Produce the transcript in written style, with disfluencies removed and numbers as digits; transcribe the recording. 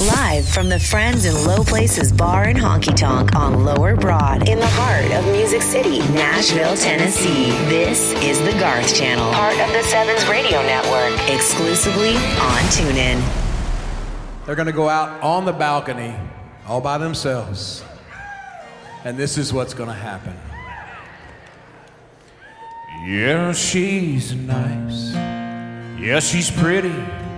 Live from the Friends in Low Places Bar and Honky Tonk on Lower Broad in the heart of Music City, Nashville, Tennessee. This is the Garth Channel, part of the Sevens Radio Network, exclusively on TuneIn. They're going to go out on the balcony all by themselves. And this is what's going to happen. Yeah, she's nice. Yeah, she's pretty.